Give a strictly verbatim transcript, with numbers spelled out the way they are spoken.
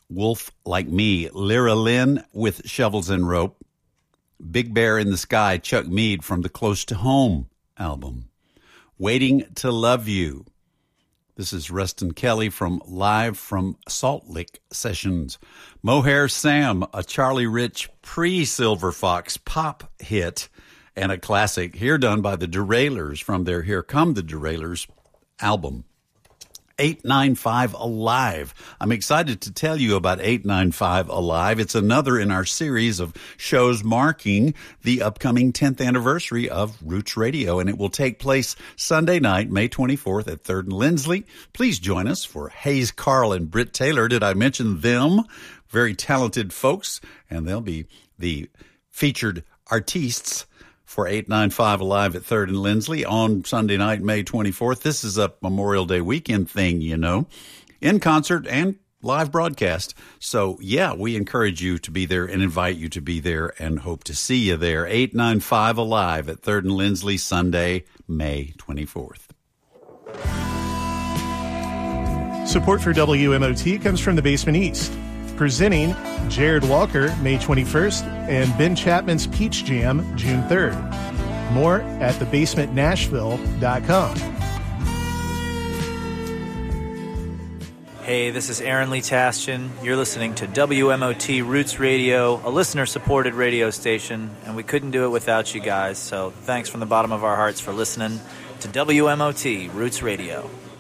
Wolf Like Me, Lyra Lynn with Shovels and Rope. Big Bear in the Sky, Chuck Mead from the Close to Home album. Waiting to Love You. This is Rustin Kelly from Live from Salt Lick Sessions. Mohair Sam, a Charlie Rich pre-Silver Fox pop hit and a classic here done by the Derailers from their Here Come the Derailers album. eight ninety-five Alive. I'm excited to tell you about eight ninety-five Alive. It's another in our series of shows marking the upcoming tenth anniversary of Roots Radio, and it will take place Sunday night, May twenty-fourth at third and Lindsley. Please join us for Hayes Carl and Britt Taylor. Did I mention them? Very talented folks, and they'll be the featured artistes for eight ninety-five Alive at third and Lindsley on Sunday night, May twenty-fourth. This is a Memorial Day weekend thing, you know, in concert and live broadcast. So, yeah, we encourage you to be there and invite you to be there and hope to see you there. eight ninety-five Alive at third and Lindsley, Sunday, May twenty-fourth. Support for W M O T comes from the Basement East. Presenting Jared Walker, May twenty-first, and Ben Chapman's Peach Jam, June third. More at the basement nashville dot com. Hey, this is Aaron Lee Tastian. You're listening to W M O T Roots Radio, a listener-supported radio station, and we couldn't do it without you guys, so thanks from the bottom of our hearts for listening to W M O T Roots Radio.